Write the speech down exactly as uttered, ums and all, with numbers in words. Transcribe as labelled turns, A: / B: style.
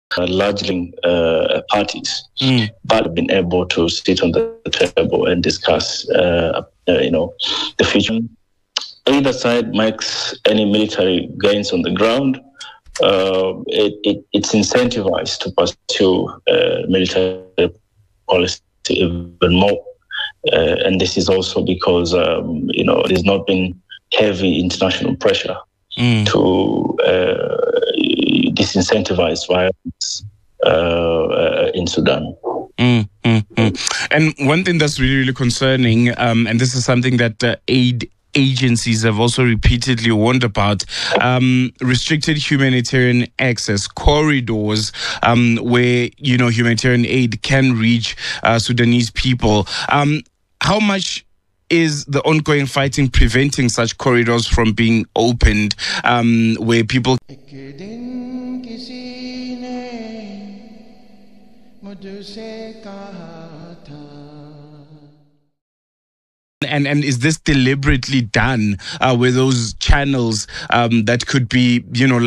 A: uh, largely uh, parties, mm. but have been able to sit on the table and discuss, uh, uh, you know, the future. Either side makes any military gains on the ground, uh, it, it, it's incentivized to pursue uh, military policy even more. Uh, and this is also because, um, you know, there's not been heavy international pressure mm. to uh, disincentivize violence uh, uh, in Sudan.
B: Mm, mm, mm. And one thing that's really, really concerning, um, and this is something that uh, aid agencies have also repeatedly warned about, um, restricted humanitarian access corridors, um, where, you know, humanitarian aid can reach uh, Sudanese people. Um, how much is the ongoing fighting preventing such corridors from being opened, um, where people... And and is this deliberately done uh, with those channels um, that could be, you know,